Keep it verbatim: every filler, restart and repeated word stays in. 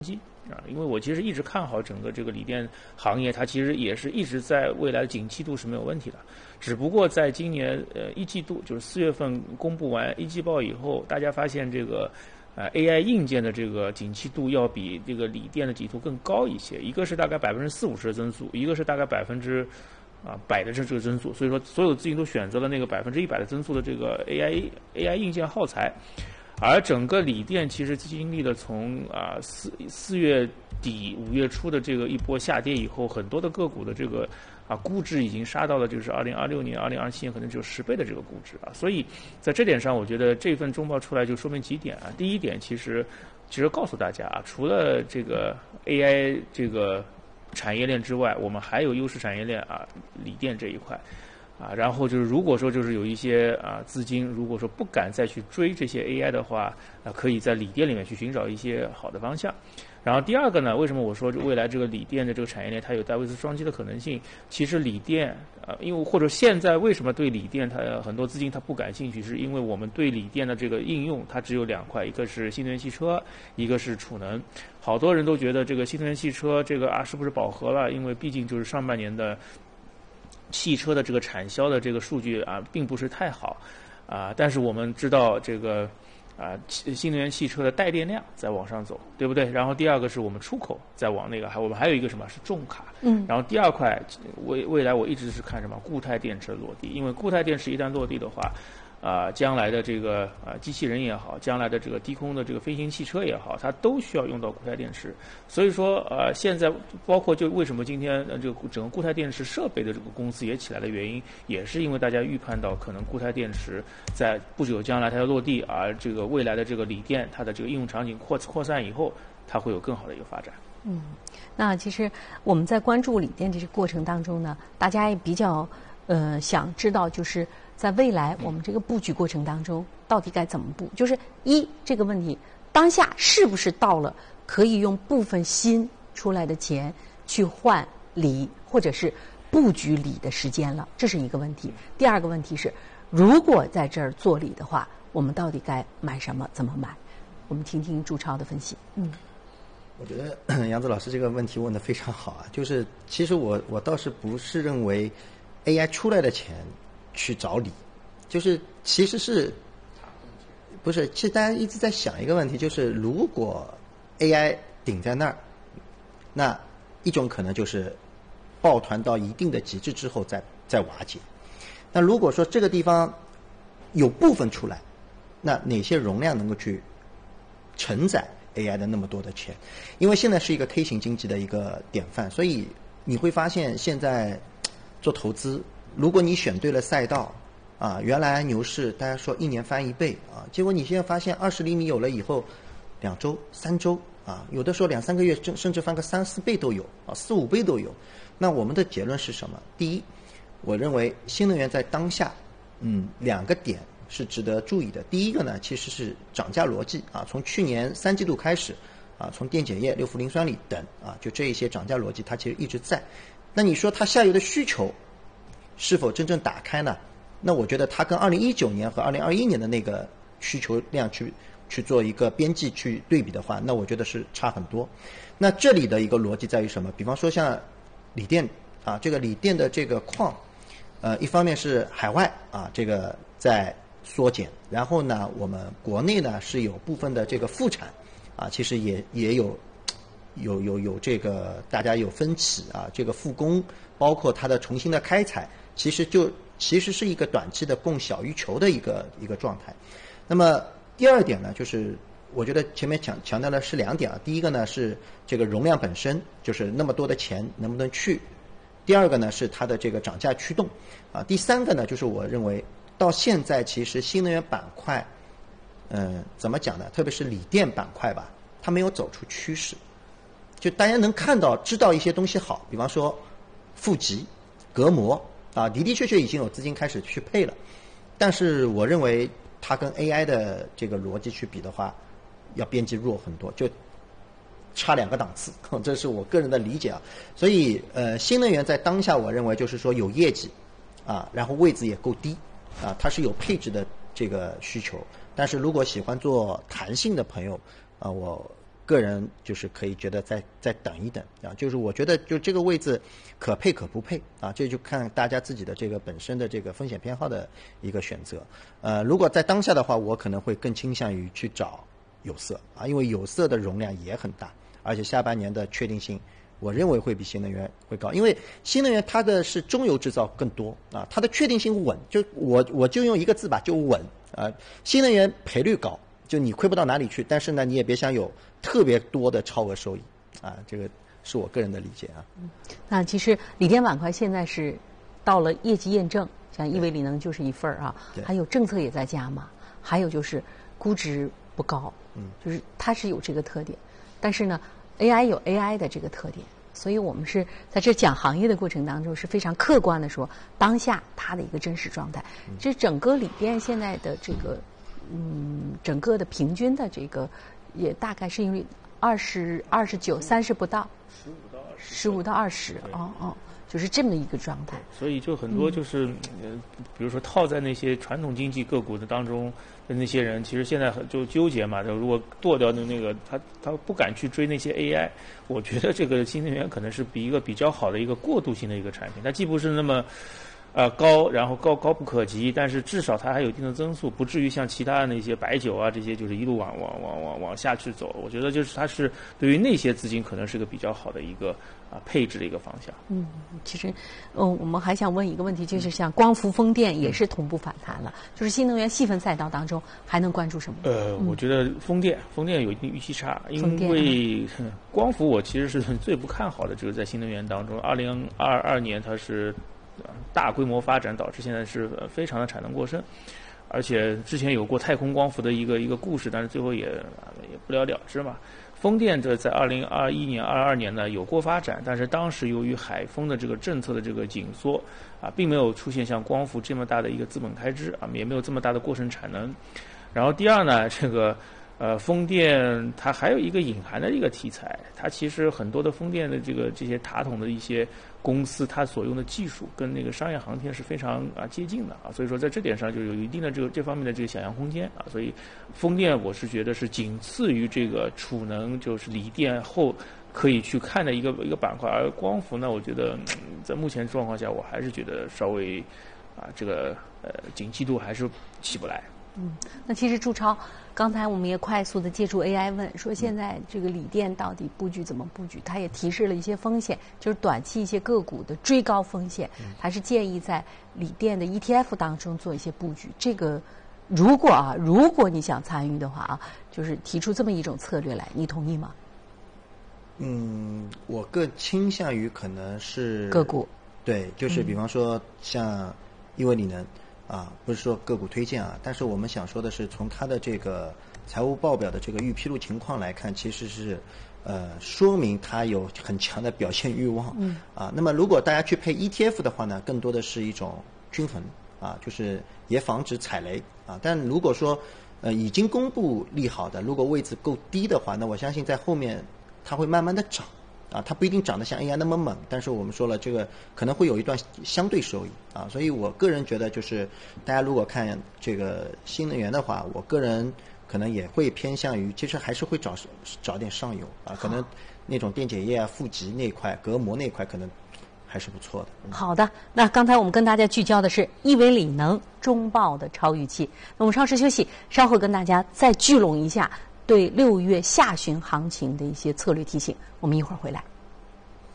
机啊，因为我其实一直看好整个这个锂电行业，它其实也是一直在未来的景气度是没有问题的，只不过在今年呃一季度，就是四月份公布完一季报以后，大家发现这个呃 A I 硬件的这个景气度要比这个锂电的景气度更高一些，一个是大概百分之四五十的增速，一个是大概百分之啊百的这这个增速，所以说所有资金都选择了那个百分之一百的增速的这个 A I A I 硬件耗材。而整个锂电其实经历了从啊四四月底五月初的这个一波下跌以后，很多的个股的这个啊估值已经杀到了就是二零二六年、二零二七年可能只有十倍的这个估值啊。所以在这点上，我觉得这份中报出来就说明几点啊。第一点，其实其实告诉大家啊，除了这个 A I 这个产业链之外，我们还有优势产业链啊，锂电这一块。啊，然后就是如果说就是有一些啊资金，如果说不敢再去追这些 A I 的话，啊，可以在锂电里面去寻找一些好的方向。然后第二个呢，为什么我说未来这个锂电的这个产业链它有戴维斯双击的可能性？其实锂电啊，因为或者现在为什么对锂电它很多资金它不感兴趣，是因为我们对锂电的这个应用它只有两块，一个是新能源汽车，一个是储能。好多人都觉得这个新能源汽车这个啊是不是饱和了？因为毕竟就是上半年的汽车的这个产销的这个数据啊，并不是太好，啊，但是我们知道这个啊，新能源汽车的带电量在往上走，对不对？然后第二个是我们出口在往那个，还我们还有一个什么是重卡， 嗯， 然后第二块未未来我一直是看什么固态电池的落地，因为固态电池一旦落地的话，啊，将来的这个啊机器人也好，将来的这个低空的这个飞行汽车也好，它都需要用到固态电池。所以说，呃，现在包括就为什么今天呃这个整个固态电池设备的这个公司也起来的原因，也是因为大家预判到可能固态电池在不久将来它要落地，而这个未来的这个锂电它的这个应用场景扩扩散以后，它会有更好的一个发展。 嗯，那其实我们在关注锂电这个过程当中呢，大家也比较呃想知道就是在未来我们这个布局过程当中到底该怎么布？就是一这个问题，当下是不是到了可以用部分新出来的钱去换锂或者是布局锂的时间了？这是一个问题。第二个问题是，如果在这儿做锂的话，我们到底该买什么？怎么买？我们听听朱超的分析。嗯。 我觉得杨子老师这个问题问得非常好啊，就是其实我我倒是不是认为 A I 出来的钱去找锂，就是其实是不是？其实大家一直在想一个问题，就是如果 A I 顶在那儿，那一种可能就是抱团到一定的极致之后再再瓦解。那如果说这个地方有部分出来，那哪些容量能够去承载A I 的那么多的钱？因为现在是一个 K 型经济的一个典范，所以你会发现现在做投资，如果你选对了赛道啊，原来牛市大家说一年翻一倍啊，结果你现在发现二十厘米有了以后，两周、三周啊，有的时候两三个月甚至翻个三四倍都有啊，四五倍都有。那我们的结论是什么？第一，我认为新能源在当下，嗯，两个点是值得注意的。第一个呢，其实是涨价逻辑啊，从去年三季度开始啊，从电解液、六氟磷酸锂等啊，就这一些涨价逻辑，它其实一直在。那你说它下游的需求是否真正打开呢？那我觉得它跟二零一九年和二零二一年的那个需求量去去做一个边际去对比的话，那我觉得是差很多。那这里的一个逻辑在于什么？比方说像锂电啊，这个锂电的这个矿，呃，一方面是海外啊，这个在缩减，然后呢，我们国内呢是有部分的这个复产，啊，其实也也有有有有这个大家有分歧啊，这个复工，包括它的重新的开采，其实就其实是一个短期的供小于求的一个一个状态。那么第二点呢，就是我觉得前面强强调的是两点啊，第一个呢是这个容量本身，就是那么多的钱能不能去；第二个呢是它的这个涨价驱动，啊，第三个呢就是我认为。到现在，其实新能源板块，嗯、呃，怎么讲呢？特别是锂电板块吧，它没有走出趋势。就大家能看到、知道一些东西好，比方说负极、隔膜啊，的的确确已经有资金开始去配了。但是我认为它跟 A I 的这个逻辑去比的话，要边际弱很多，就差两个档次。这是我个人的理解啊。所以呃，新能源在当下，我认为就是说有业绩啊，然后位置也够低。啊，它是有配置的这个需求，但是如果喜欢做弹性的朋友，啊，我个人就是可以觉得再再等一等啊，就是我觉得就这个位置可配可不配啊，这就看大家自己的这个本身的这个风险偏好的一个选择。呃，如果在当下的话，我可能会更倾向于去找有色啊，因为有色的容量也很大，而且下半年的确定性，我认为会比新能源会高，因为新能源它的是中游制造更多啊，它的确定性稳，就我我就用一个字吧，就稳啊。新能源赔率高，就你亏不到哪里去，但是呢，你也别想有特别多的超额收益啊，这个是我个人的理解啊。 嗯，那其实锂电板块现在是到了业绩验证，像亿维锂能就是一份啊，还有政策也在加码，还有就是估值不高，嗯，就是它是有这个特点，但是呢 ，A I 有 A I 的这个特点，所以我们是在这讲行业的过程当中是非常客观的说当下它的一个真实状态。嗯、这整个锂电现在的这个，嗯，整个的平均的这个也大概是因为二十二十九三十不到， 十五到二十， 十五到二十，哦哦。就是这么一个状态， 所以就很多就是，嗯、呃，比如说套在那些传统经济个股的当中的那些人，其实现在就纠结嘛。就如果剁掉的那个，他他不敢去追那些 A I， 我觉得这个新能源可能是比一个比较好的一个过渡性的一个产品，它既不是那么。呃，高，然后高高不可及，但是至少它还有一定的增速，不至于像其他的那些白酒啊这些，就是一路往往往往往下去走。我觉得就是它是对于那些资金可能是个比较好的一个啊配置的一个方向。 嗯，其实，嗯，我们还想问一个问题，就是像光伏、风电也是同步反弹了，就是新能源细分赛道当中还能关注什么？ 呃， 嗯、 我觉得风电，风电有一定预期差，因为光伏我其实是最不看好的，就是在新能源当中，二零二二年它是。大规模发展导致现在是非常的产能过剩，而且之前有过太空光伏的一个一个故事，但是最后也也不了了之嘛。风电这在二零二一年、二二年呢有过发展，但是当时由于海风的这个政策的这个紧缩啊，并没有出现像光伏这么大的一个资本开支啊，也没有这么大的过剩产能。然后第二呢，这个。呃，风电它还有一个隐含的一个题材，它其实很多的风电的这个这些塔筒的一些公司，它所用的技术跟那个商业航天是非常啊接近的啊，所以说在这点上就有一定的这个这方面的这个想象空间啊，所以风电我是觉得是仅次于这个储能就是锂电后可以去看的一个一个板块，而光伏呢，我觉得、嗯、在目前状况下，我还是觉得稍微啊这个呃景气度还是起不来。 嗯，那其实朱超，刚才我们也快速的借助 A I 问说，现在这个锂电到底布局怎么布局？他也提示了一些风险，就是短期一些个股的追高风险，还是建议在锂电的 E T F 当中做一些布局。这个如果啊，如果你想参与的话啊，就是提出这么一种策略来，你同意吗？ 嗯，我更倾向于可能是个股， 对，就是比方说像亿维锂能。啊，不是说个股推荐啊，但是我们想说的是，从它的这个财务报表的这个预披露情况来看，其实是呃说明它有很强的表现欲望。嗯。啊，那么如果大家去配 E T F 的话呢，更多的是一种均衡啊，就是也防止踩雷啊。但如果说呃已经公布利好的，如果位置够低的话，那我相信在后面它会慢慢的涨。啊，它不一定涨得像 A I 那么猛，但是我们说了，这个可能会有一段相对收益啊，所以我个人觉得，就是大家如果看这个新能源的话，我个人可能也会偏向于，其实还是会找找点上游啊，可能那种电解液啊、负极那块、隔膜那块可能还是不错的。嗯、 好的，那刚才我们跟大家聚焦的是亿维锂能中报的超预期，那我们稍事休息，稍后跟大家再聚拢一下对六月下旬行情的一些策略提醒，我们一会儿回来。